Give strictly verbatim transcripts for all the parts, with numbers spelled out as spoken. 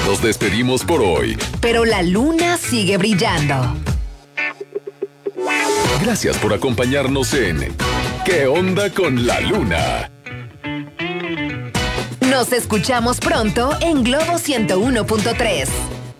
Nos despedimos por hoy. Pero la luna sigue brillando. Gracias por acompañarnos en ¿Qué onda con la luna? Nos escuchamos pronto en Globo ciento uno punto tres.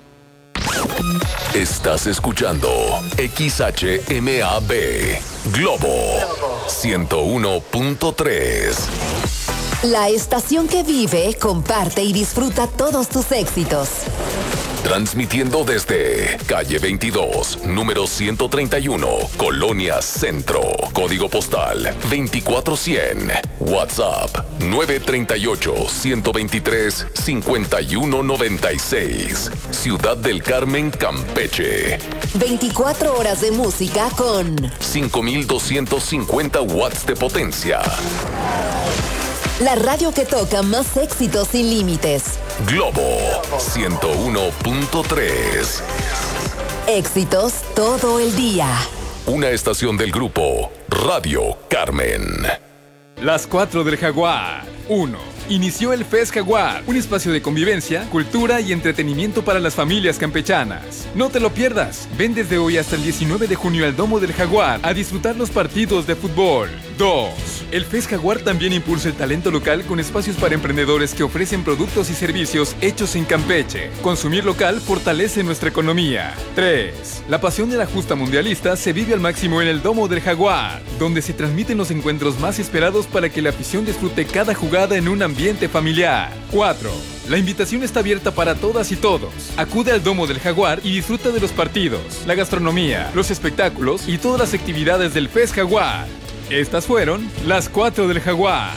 Estás escuchando X H M A B Globo ciento uno punto tres. La estación que vive, comparte y disfruta todos tus éxitos. Transmitiendo desde calle veintidós, número ciento treinta y uno, Colonia Centro. Código postal veinticuatro cien. WhatsApp nueve tres ocho, uno dos tres, cinco uno nueve seis. Ciudad del Carmen, Campeche. veinticuatro horas de música con cinco mil doscientos cincuenta watts de potencia. La radio que toca más éxitos sin límites. Globo ciento uno punto tres. Éxitos todo el día. Una estación del grupo Radio Carmen. Las cuatro del Jaguar. uno. Inició el Fest Jaguar, un espacio de convivencia, cultura y entretenimiento para las familias campechanas. No te lo pierdas. Ven desde hoy hasta el diecinueve de junio al Domo del Jaguar a disfrutar los partidos de fútbol. dos. El Fest Jaguar también impulsa el talento local con espacios para emprendedores que ofrecen productos y servicios hechos en Campeche. Consumir local fortalece nuestra economía. tres. La pasión de la justa mundialista se vive al máximo en el Domo del Jaguar, donde se transmiten los encuentros más esperados para que la afición disfrute cada jugada en un ambiente familiar. cuatro. La invitación está abierta para todas y todos. Acude al Domo del Jaguar y disfruta de los partidos, la gastronomía, los espectáculos y todas las actividades del Fest Jaguar. Estas fueron las cuatro del Jaguar.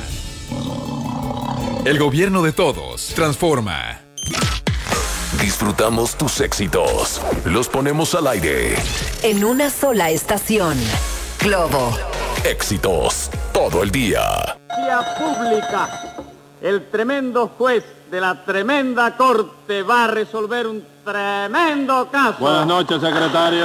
El gobierno de todos transforma. Disfrutamos tus éxitos. Los ponemos al aire. En una sola estación. Globo. Éxitos todo el día. Vía pública. El tremendo juez de la tremenda corte va a resolver un tremendo caso. Buenas noches, secretario.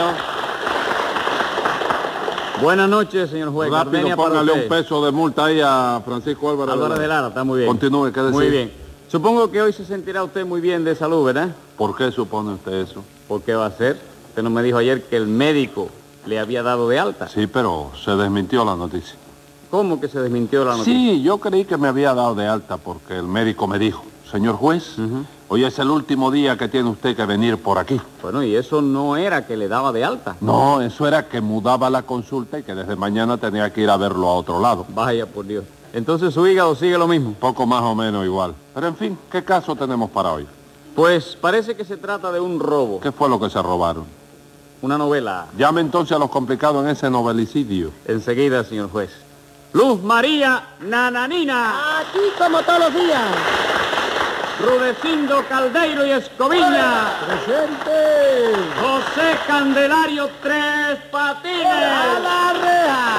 Buenas noches, señor juez. Rápido, Gardenia póngale para un usted. peso de multa ahí a Francisco Álvarez. Álvarez de Lara, está muy bien. Continúe, ¿qué decir? Muy bien. Supongo que hoy se sentirá usted muy bien de salud, ¿verdad? ¿Por qué supone usted eso? ¿Por qué va a ser? Usted no me dijo ayer que el médico le había dado de alta. Sí, pero se desmintió la noticia. ¿Cómo que se desmintió la noticia? Sí, yo creí que me había dado de alta porque el médico me dijo, señor juez, uh-huh. hoy es el último día que tiene usted que venir por aquí. Bueno, y eso no era que le daba de alta. No, eso era que mudaba la consulta y que desde mañana tenía que ir a verlo a otro lado. Vaya, por Dios. Entonces su hígado sigue lo mismo. Poco más o menos igual. Pero en fin, ¿qué caso tenemos para hoy? Pues parece que se trata de un robo. ¿Qué fue lo que se robaron? Una novela. Llame entonces a los complicados en ese novelicidio. Enseguida, señor juez. Luz María Nananina. Aquí como todos los días. Rudecindo Caldeiro y Escoviña. Presente. José Candelario Tres Patines. ¡A la reja!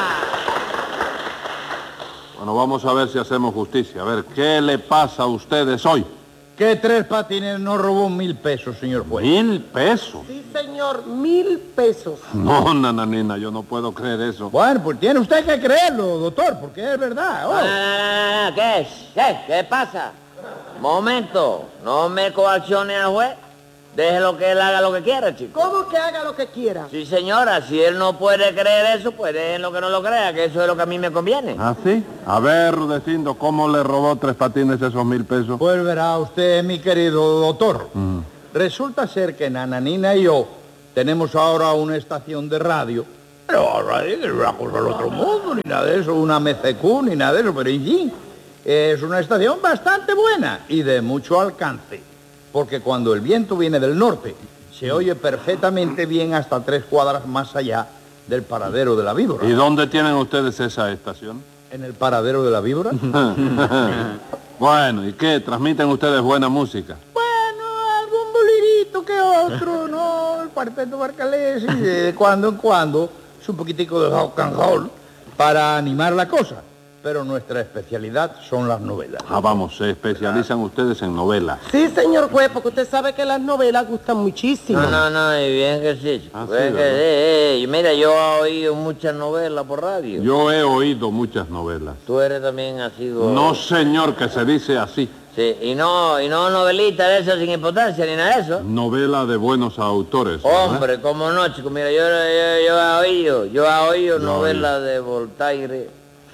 Bueno, vamos a ver si hacemos justicia. A ver, ¿qué le pasa a ustedes hoy? Que Tres Patines nos robó mil pesos, señor juez. ¿Mil pesos? Sí, señor, mil pesos. No, nananina, yo no puedo creer eso. Bueno, pues tiene usted que creerlo, doctor, porque es verdad. Oh. No, no, no, no, ¿qué es? ¿Qué? ¿Qué pasa? Momento, no me coaccione al juez. Déjelo que él haga lo que quiera, chico. ¿Cómo que haga lo que quiera? Sí, señora, si él no puede creer eso, pues déjenlo que no lo crea, que eso es lo que a mí me conviene. ¿Ah, sí? A ver, Rudecindo, ¿cómo le robó Tres Patines esos mil pesos? Pues verá usted, mi querido doctor. Mm. Resulta ser que Nananina y yo tenemos ahora una estación de radio. Pero ahora es una cosa del otro mundo, ni nada de eso, una M C Q, ni nada de eso, pero en fin, es una estación bastante buena y de mucho alcance. Porque cuando el viento viene del norte, se oye perfectamente bien hasta tres cuadras más allá del paradero de la Víbora. ¿Y dónde tienen ustedes esa estación? ¿En el paradero de la Víbora? Bueno, ¿y qué? ¿Transmiten ustedes buena música? Bueno, algún bolirito que otro, ¿no? El cuarteto Barcalés, y de cuando en cuando, es un poquitico de rock and roll para animar la cosa. pero nuestra especialidad son las novelas. Ah, vamos, se especializan ustedes en novelas. Sí, señor juez, porque usted sabe que las novelas gustan muchísimo. No, no, no, y bien que sí, chico. Ah, Bien sí, que ¿verdad? sí, eh, y mira, yo he oído muchas novelas por radio. Yo he oído muchas novelas. Tú eres también así... go- No, señor, que se dice así. Sí, y no, y no novelita de eso sin importancia ni nada de eso. Novela de buenos autores, ¿verdad? Hombre, cómo no, chico, mira, yo, yo, yo he oído, yo he oído Yo novelas de Voltaire,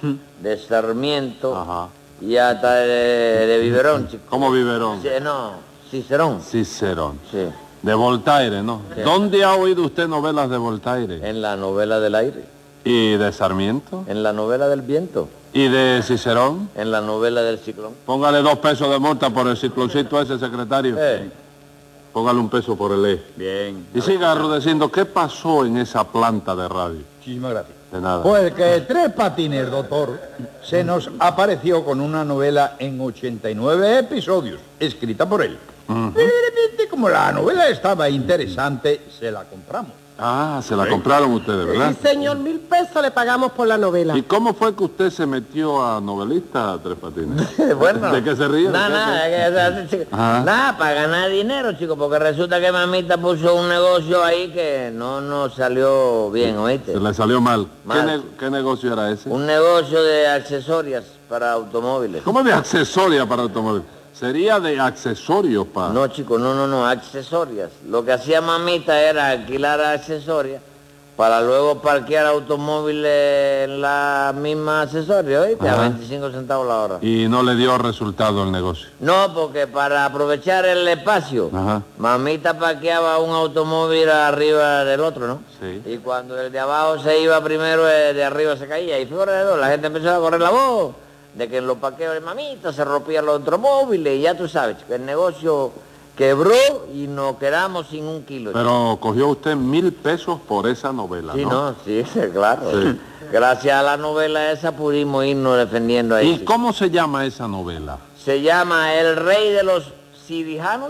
de Sarmiento, Ajá. y hasta de, de Biberón, chico. ¿Cómo Biberón? Sí, no, Cicerón. Cicerón. Sí, De Voltaire, ¿no? Sí. ¿Dónde ha oído usted novelas de Voltaire? en la novela del aire, ¿Y de Sarmiento? en la novela del viento, ¿Y de Cicerón? en la novela del ciclón. Póngale dos pesos de multa por el cicloncito ese, secretario. Eh, Póngale un peso por el E. Bien. Y siga rudeciendo, ¿qué pasó en esa planta de radio? Muchísimas gracias. De nada. Pues que Tres Patines, doctor, se nos apareció con una novela en ochenta y nueve episodios, escrita por él. Y de repente, como la novela estaba interesante, se la compramos. Ah, se la compraron ustedes, ¿verdad? Sí, señor, mil pesos le pagamos por la novela. ¿Y cómo fue que usted se metió a novelista, Tres Patines? bueno. ¿De qué se ríe? Nada, ¿De qué? nada, que- que- chico. Ajá. Nada, para ganar dinero, chico, porque resulta que mamita puso un negocio ahí que no nos salió bien, ¿oíste? Se le salió mal. ¿Qué, Mal. ne- qué negocio era ese? Un negocio de accesorias para automóviles. ¿Cómo de accesoria para automóvil? Sería de accesorios para... No, chico, no, no, no, accesorias. Lo que hacía mamita era alquilar accesorias para luego parquear automóviles en la misma accesoria, ¿oíste? A Ajá. veinticinco centavos la hora. Y no le dio resultado el negocio. No, porque para aprovechar el espacio, Ajá. mamita parqueaba un automóvil arriba del otro, ¿no? Sí. Y cuando el de abajo se iba primero, el de arriba se caía. Y fue alrededor, la gente empezó a correr la voz de que en los parqueos de mamita se rompían los automóviles. Y ya tú sabes, chico, el negocio quebró y nos quedamos sin un kilo. chico. Pero cogió usted mil pesos por esa novela, Sí, ¿no? no, sí, claro. Sí. Gracias a la novela esa pudimos irnos defendiendo ahí. ¿Y chico. cómo se llama esa novela? Se llama El Rey de los Civijanos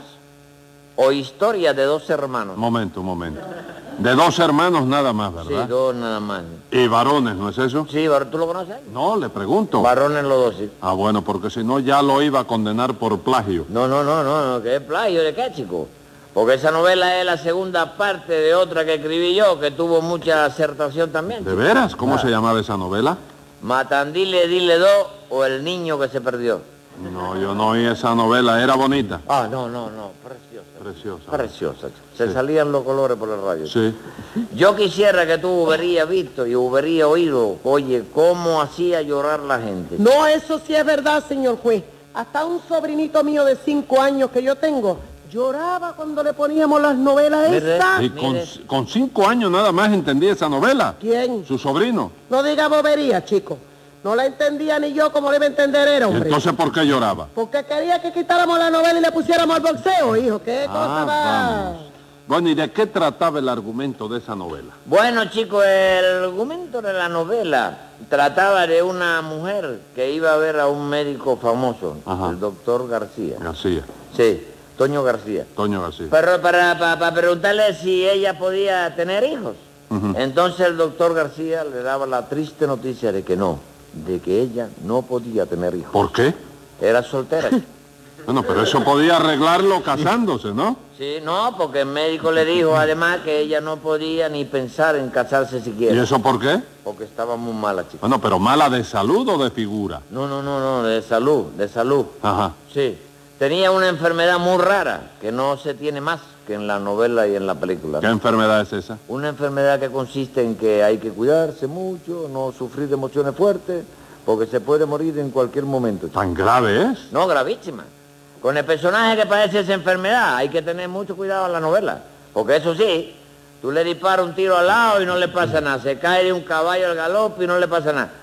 o Historia de dos hermanos. Momento, un momento. De dos hermanos nada más, Sí, ¿verdad? dos nada más. Y varones, ¿no es eso? Sí, Bar- ¿tú lo conoces? No, le pregunto. Varones los dos, sí. Ah, bueno, porque si no ya lo iba a condenar por plagio. No, no, no, no, no, ¿qué es plagio de qué, chico? Porque esa novela es la segunda parte de otra que escribí yo, que tuvo mucha acertación también. ¿De chico. veras? ¿Cómo Ah. se llamaba esa novela? Matandile, dile dos, o El niño que se perdió. No, yo no oí esa novela. Era bonita. Ah, no, no, no, preciosa. Preciosa. Preciosa, chico. Se salían los colores por el radio. Sí. Yo quisiera que tú hubieras visto y hubieras oído, oye, cómo hacía llorar la gente. No, eso sí es verdad, señor juez. Hasta un sobrinito mío de cinco años que yo tengo lloraba cuando le poníamos las novelas Mire. esas. Y con, mire. con cinco años nada más entendía esa novela. ¿Quién? Su sobrino. No diga bobería, chico. No la entendía ni yo como le iba a entender era, ¿Y hombre. entonces por qué lloraba? Porque quería que quitáramos la novela y le pusiéramos al boxeo, hijo. ¿Qué cosa Ah, va? vamos. Bueno, ¿y de qué trataba el argumento de esa novela? Bueno, chicos, el argumento de la novela trataba de una mujer que iba a ver a un médico famoso, Ajá. el doctor García. García, Sí, Toño García. Toño García. Pero para, para, para preguntarle si ella podía tener hijos. Ujú. Entonces el doctor García le daba la triste noticia de que no, de que ella no podía tener hijos. ¿Por qué? Era soltera. Bueno, pero eso podía arreglarlo casándose, ¿no? Sí, no, porque el médico le dijo además que ella no podía ni pensar en casarse ¿Y siquiera. eso por qué? Porque estaba muy mala, chico. Bueno, pero mala de salud o de figura. No, no, no, no, de salud, de salud. Ajá. Sí. Tenía una enfermedad muy rara que no se tiene más que en la novela y en la película. ¿Qué enfermedad es esa? Una enfermedad que consiste en que hay que cuidarse mucho, no sufrir de emociones fuertes, porque se puede morir en cualquier momento. chico. ¿Tan grave es? No, gravísima. Con el personaje que padece esa enfermedad hay que tener mucho cuidado en la novela. Porque eso sí, tú le disparas un tiro al lado y no le pasa nada. Se cae de un caballo al galope y no le pasa nada.